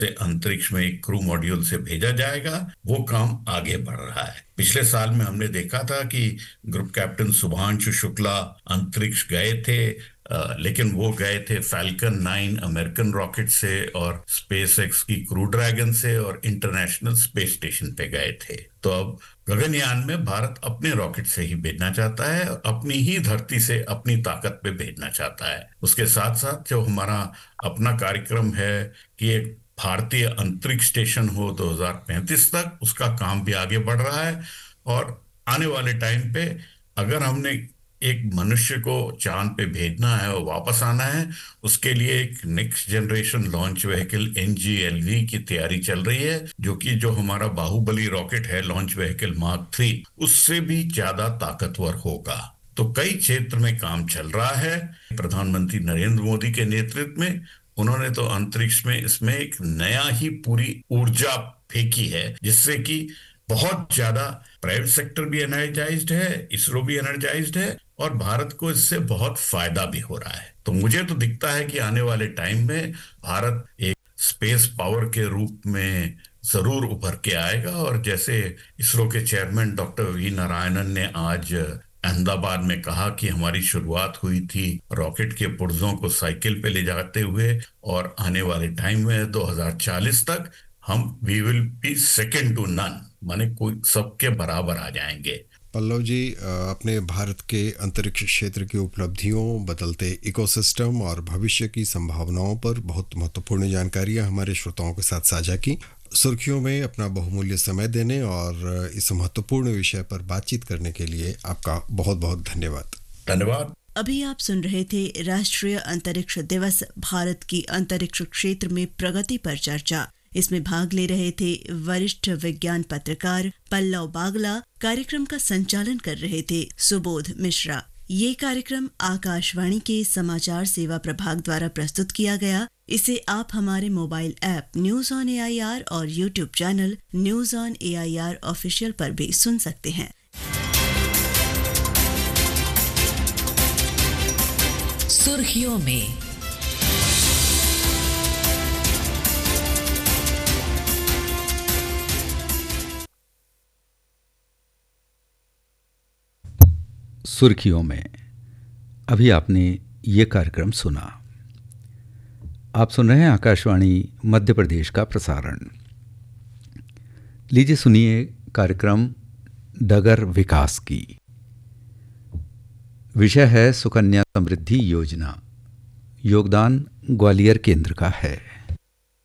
से अंतरिक्ष में एक क्रू मॉड्यूल से भेजा जाएगा, वो काम आगे बढ़ रहा है। पिछले साल में हमने देखा था कि ग्रुप कैप्टन शुभांशु शुक्ला अंतरिक्ष गए थे, लेकिन वो गए थे फैल्कन 9 अमेरिकन रॉकेट से और स्पेस एक्स की क्रू ड्रैगन से और इंटरनेशनल स्पेस स्टेशन पे गए थे। तो अब गगनयान में भारत अपने रॉकेट से ही भेजना चाहता है और अपनी ही धरती से अपनी ताकत पे भेजना चाहता है। उसके साथ साथ जो हमारा अपना कार्यक्रम है कि एक भारतीय अंतरिक्ष स्टेशन हो 2035 तक, उसका काम भी आगे बढ़ रहा है। और आने वाले टाइम पे अगर हमने एक मनुष्य को चांद पे भेजना है और वापस आना है, उसके लिए एक next generation launch vehicle NGLV की तैयारी चल रही है, जो कि जो हमारा बाहुबली रॉकेट है लॉन्च व्हीकल मार्क 3, उससे भी ज्यादा ताकतवर होगा। तो कई क्षेत्र में काम चल रहा है। प्रधानमंत्री नरेंद्र मोदी के नेतृत्व में उन्होंने तो अंतरिक्ष में इसमें एक नया ही पूरी ऊर्जा फेंकी है, जिससे कि बहुत ज्यादा प्राइवेट सेक्टर भी एनर्जाइज्ड है, इसरो भी एनर्जाइज्ड है और भारत को इससे बहुत फायदा भी हो रहा है। तो मुझे तो दिखता है कि आने वाले टाइम में भारत एक स्पेस पावर के रूप में जरूर उभर के आएगा। और जैसे इसरो के चेयरमैन डॉक्टर वी नारायणन ने आज अहमदाबाद में कहा कि हमारी शुरुआत हुई थी रॉकेट के पुर्जों को साइकिल पे ले जाते हुए, और आने वाले टाइम में 2040 तक हम we will be second to none, माने कोई सबके बराबर आ जाएंगे। पल्लव जी, अपने भारत के अंतरिक्ष क्षेत्र की उपलब्धियों, बदलते इकोसिस्टम और भविष्य की संभावनाओं पर बहुत महत्वपूर्ण जानकारियां हमारे श्रोताओं के साथ साझा की। सुर्खियों में अपना बहुमूल्य समय देने और इस महत्वपूर्ण विषय पर बातचीत करने के लिए आपका बहुत बहुत धन्यवाद। धन्यवाद। अभी आप सुन रहे थे राष्ट्रीय अंतरिक्ष दिवस, भारत की अंतरिक्ष क्षेत्र में प्रगति पर चर्चा। इसमें भाग ले रहे थे वरिष्ठ विज्ञान पत्रकार पल्लव बागला। कार्यक्रम का संचालन कर रहे थे सुबोध मिश्रा। ये कार्यक्रम आकाशवाणी के समाचार सेवा प्रभाग द्वारा प्रस्तुत किया गया। इसे आप हमारे mobile app news on AIR और YouTube channel news on AIR official पर भी सुन सकते हैं। सुर्खियों में अभी आपने ये कार्यक्रम सुना। आप सुन रहे हैं आकाशवाणी मध्य प्रदेश का प्रसारण। लीजिए सुनिए कार्यक्रम डगर विकास की। विषय है सुकन्या समृद्धि योजना। योगदान ग्वालियर केंद्र का है।